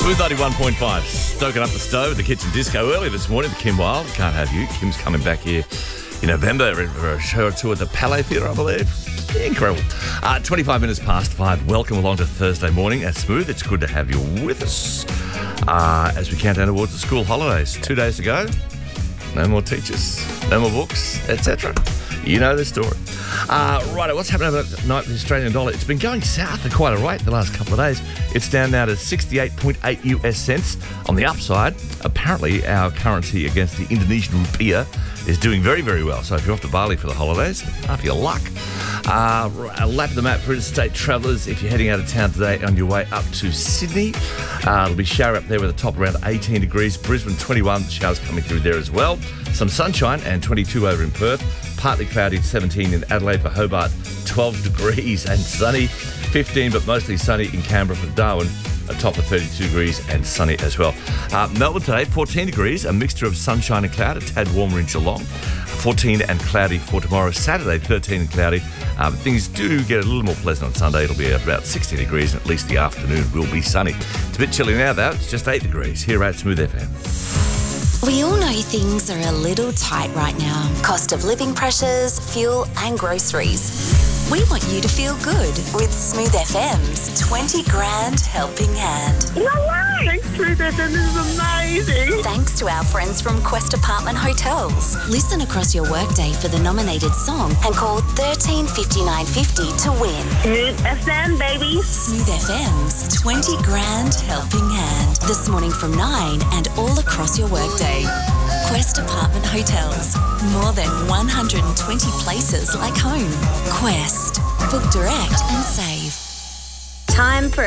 Smooth 91.5, stoking up the stove at the kitchen disco early this morning with Kim Wilde. Can't have you. Kim's coming back here in November for a show or two at the Palais Theatre, I believe. Incredible. 25 minutes past 5. Welcome along to Thursday morning at Smooth. It's good to have you with us as we count down towards the school holidays. 2 days to go. No more teachers, no more books, etc. You know the story. Right, what's happening overnight with the Australian dollar? It's been going south at quite a rate the last couple of days. It's down now to 68.8 US cents. On the upside, apparently our currency against the Indonesian rupiah is doing very, very well. So if you're off to Bali for the holidays, after your luck. A lap of the map for interstate travellers. If you're heading out of town today on your way up to Sydney, it'll be showery up there with a top around 18 degrees. Brisbane 21, the showers coming through there as well. Some sunshine and 22 over in Perth. Partly cloudy, 17 in Adelaide. For Hobart, 12 degrees and sunny. 15 but mostly sunny in Canberra. For Darwin, a top of 32 degrees and sunny as well. Melbourne today, 14 degrees, a mixture of sunshine and cloud, a tad warmer in Geelong. 14 and cloudy for tomorrow. Saturday, 13 and cloudy. But things do get a little more pleasant on Sunday. It'll be about 16 degrees and at least the afternoon will be sunny. It's a bit chilly now though. It's just 8 degrees here at Smooth FM. We all know things are a little tight right now. Cost of living pressures, fuel and groceries. We want you to feel good with Smooth FM's 20 grand helping hand. No way! Thanks, Smooth FM. This is amazing. Thanks to our friends from Quest Apartment Hotels. Listen across your workday for the nominated song and call 13 59 50 to win. Smooth FM, baby. Smooth FM's 20 grand helping hand. This morning from 9 and all across your workday. Quest Apartment Hotels. More than 120 places like home. Quest. Book direct and save. Time for